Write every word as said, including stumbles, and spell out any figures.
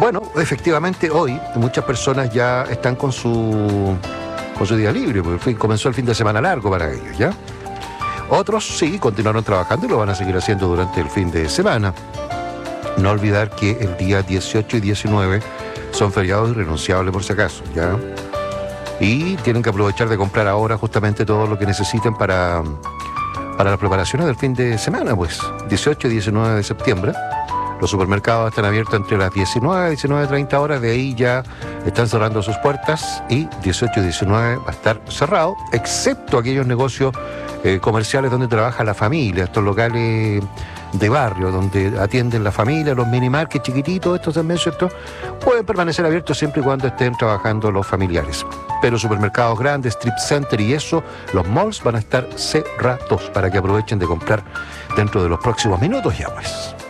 Bueno, efectivamente hoy muchas personas ya están con su, con su día libre, porque el fin- comenzó el fin de semana largo para ellos, ¿ya? Otros sí continuaron trabajando y lo van a seguir haciendo durante el fin de semana. No olvidar que el día dieciocho y diecinueve son feriados irrenunciables por si acaso, ¿ya? Y tienen que aprovechar de comprar ahora justamente todo lo que necesiten para, para las preparaciones del fin de semana, pues, dieciocho y diecinueve de septiembre. Los supermercados están abiertos entre las diecinueve y diecinueve treinta horas, de ahí ya están cerrando sus puertas y dieciocho y diecinueve va a estar cerrado, excepto aquellos negocios eh, comerciales donde trabaja la familia, estos locales de barrio donde atienden la familia, los mini markets chiquititos, estos también, ¿cierto? Pueden permanecer abiertos siempre y cuando estén trabajando los familiares. Pero supermercados grandes, strip center y eso, los malls van a estar cerrados para que aprovechen de comprar dentro de los próximos minutos ya, pues.